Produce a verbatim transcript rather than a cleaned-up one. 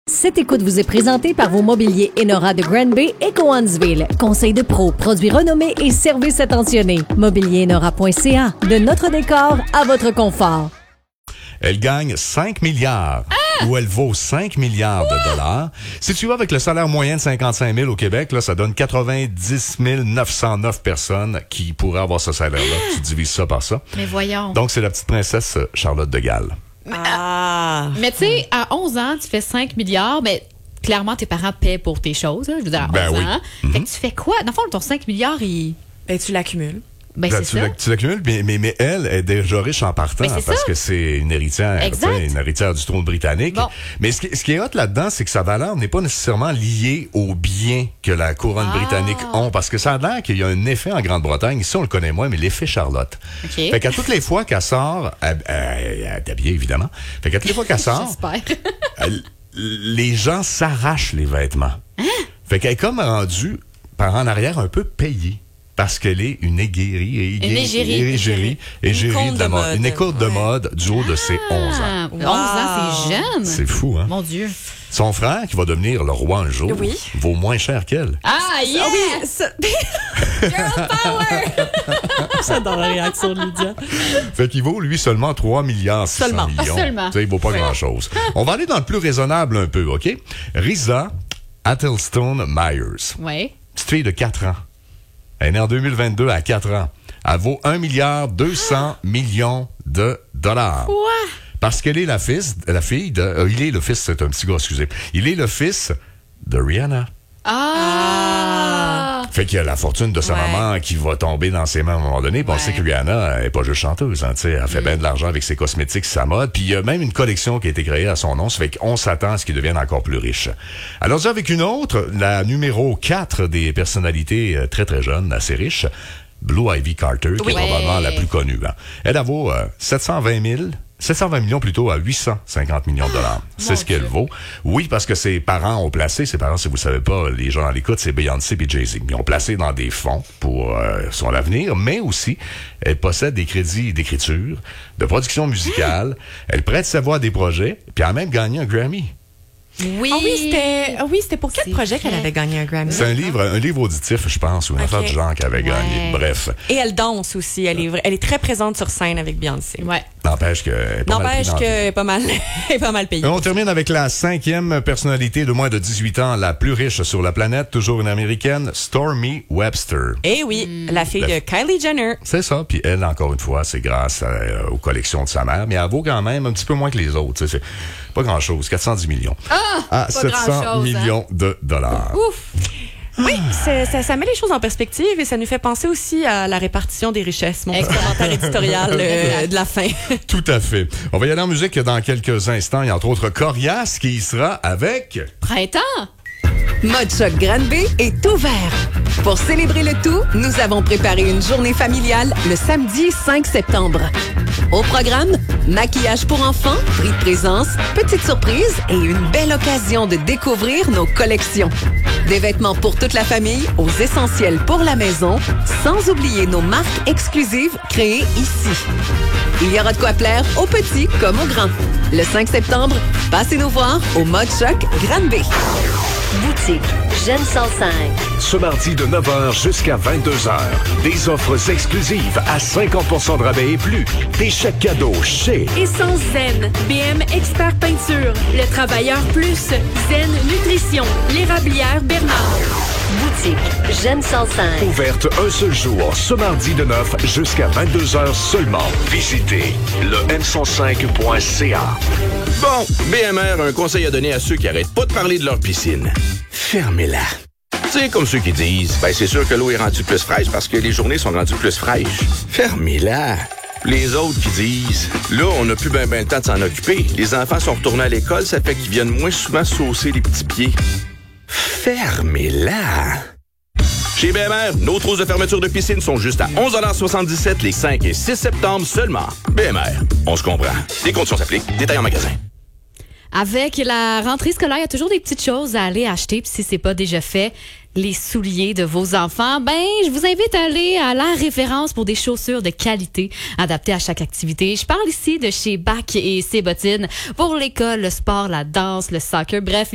Cette écoute vous est présentée par vos mobiliers Enora de Granby et Cowansville. Conseil de pro, produits renommés et services attentionnés. mobilier enora point c a. De notre décor à votre confort. Elle gagne cinq milliards, ah! ou elle vaut cinq milliards de dollars. Si tu vas avec le salaire moyen de cinquante-cinq mille au Québec, là, ça donne quatre-vingt-dix mille neuf cent neuf personnes qui pourraient avoir ce salaire-là. Tu divises ça par ça. Mais voyons. Donc, c'est la petite princesse Charlotte de Galles. Ah. Mais tu sais, à onze ans, tu fais cinq milliards, mais clairement, tes parents paient pour tes choses. Là, je veux dire, à ben onze oui. ans. Mm-hmm. Fait que tu fais quoi? Dans le fond, ton cinq milliards, il... Ben, tu l'accumules. Ben, Ben, c'est tu, ça. la, tu l'accumules, mais, mais, mais elle est déjà riche en partant Ben, c'est parce ça. que c'est une héritière, Exact. une héritière du trône britannique. Bon. Mais ce qui, ce qui est hot là-dedans, c'est que sa valeur n'est pas nécessairement liée aux biens que la couronne Ah. britannique ont, parce que ça a l'air qu'il y a un effet en Grande-Bretagne. Ici, on le connaît moins, mais l'effet Charlotte. OK. Fait qu'à toutes les fois qu'elle sort, elle, elle, elle est habillée, évidemment. Fait qu'à toutes les fois qu'elle sort, J'espère. elle- les gens s'arrachent les vêtements. Hein? Fait qu'elle est comme rendue par en arrière un peu payée. Parce qu'elle est une égérie, égérie, Une égérie. égérie, égérie icône de la de mode. mode. Une école de Ouais. mode du haut de ses onze ans. Ah, onze ans, c'est jeune. C'est fou, hein? Mon Dieu. Son frère, qui va devenir le roi un jour, Oui. vaut moins cher qu'elle. Ah, yeah! Ah oui, ça... Girl power! ça dans la réaction de Lydia. Fait qu'il vaut, lui, seulement trois milliards six cents Seulement. millions. Ah, seulement. Tu sais, il vaut pas grand-chose. On va aller dans le plus raisonnable un peu, OK? Risa Attlestone Myers. Ouais. Petite fille de quatre ans. Elle est née en deux mille vingt-deux à quatre ans. Elle vaut un milliard deux cents millions de dollars. Quoi? Parce qu'elle est la fils, la fille de, euh, il est le fils, c'est un petit gars, excusez. Il est le fils de Rihanna. Ah! Fait qu'il y a la fortune de sa Ouais. maman qui va tomber dans ses mains à un moment donné. Puis on Ouais. sait que Rihanna, elle est pas juste chanteuse, hein, tu sais, elle fait bien de l'argent avec ses cosmétiques, sa mode. Puis il y a même une collection qui a été créée à son nom. Ça fait qu'on s'attend à ce qu'il devienne encore plus riche. Alors ça, avec une autre, la numéro quatre des personnalités euh, très très jeunes, assez riches, Blue Ivy Carter, qui Oui. est probablement Ouais. la plus connue. Hein. Elle, elle vaut euh, sept cent vingt mille sept cent vingt millions plutôt à huit cent cinquante millions de dollars. C'est mon ce qu'elle Dieu. vaut. Oui, parce que ses parents ont placé, ses parents, si vous savez pas, les gens à l'écoute, c'est Beyoncé et Jay-Z. Ils ont placé dans des fonds pour euh, son avenir, mais aussi, elle possède des crédits d'écriture, de production musicale, elle prête sa voix à des projets, puis elle a même gagné un Grammy. Oui. Ah oui, c'était ah oui, c'était pour quel C'est projet vrai. qu'elle avait gagné un Grammy? C'est un livre, un livre auditif, je pense, ou une Ok. affaire du genre qu'elle avait gagné. Bref, Et elle danse aussi. Elle est, vra- elle est très présente sur scène avec Beyoncé. Ouais. n'empêche que... elle est pas mal N'empêche prise dans la vie. qu'elle est pas mal, elle est pas mal payée. Et on termine avec la cinquième personnalité de moins de dix-huit ans, la plus riche sur la planète, toujours une américaine, Stormy Webster. Eh oui, la fille de Kylie Jenner. C'est ça. Puis elle, encore une fois, c'est grâce à- aux collections de sa mère. Mais elle vaut quand même un petit peu moins que les autres. Tu sais, c'est pas grand-chose. quatre cent dix millions. Ah! À pas sept cents grand-chose, millions de dollars. Ouf! Oui, c'est- ça, ça met les choses en perspective et ça nous fait penser aussi à la répartition des richesses. Mon petit Exact. commentaire éditorial euh, Exact. de la fin. Tout à fait. On va y aller en musique dans quelques instants. Il y a entre autres Corias qui y sera avec... Printemps! Mode Choc Granby est ouvert. Pour célébrer le tout, nous avons préparé une journée familiale le samedi cinq septembre. Au programme, maquillage pour enfants, prix de présence, petites surprises et une belle occasion de découvrir nos collections. Des vêtements pour toute la famille, aux essentiels pour la maison, sans oublier nos marques exclusives créées ici. Il y aura de quoi plaire aux petits comme aux grands. Le cinq septembre, passez nous voir au Mode Choc Granby. Boutique J'aime cent cinq. Ce mardi de neuf heures jusqu'à vingt-deux heures. Des offres exclusives à cinquante pour cent de rabais et plus. Des chèques cadeaux chez Essence Zen, B M Expert Peinture, Le Travailleur Plus, Zen Nutrition, L'Érablière Bernard. Boutique J'aime cent cinq. Ouverte un seul jour, ce mardi de neuf jusqu'à vingt-deux heures seulement. Visitez le m cent cinq point c a. Bon, B M R a un conseil à donner à ceux qui arrêtent pas de parler de leur piscine. Fermez-la. Tu sais, comme ceux qui disent, ben c'est sûr que l'eau est rendue plus fraîche parce que les journées sont rendues plus fraîches. Fermez-la. Les autres qui disent, là, on n'a plus ben ben le temps de s'en occuper. Les enfants sont retournés à l'école, ça fait qu'ils viennent moins souvent saucer les petits pieds. Fermez-la. Chez B M R, nos trousses de fermeture de piscine sont juste à onze soixante-dix-sept les cinq et six septembre seulement. B M R, on se comprend. Les conditions s'appliquent. Détails en magasin. Avec la rentrée scolaire, il y a toujours des petites choses à aller acheter. Puis si c'est pas déjà fait, les souliers de vos enfants, ben je vous invite à aller à la référence pour des chaussures de qualité adaptées à chaque activité. Je parle ici de chez Bac et ses bottines pour l'école, le sport, la danse, le soccer, bref,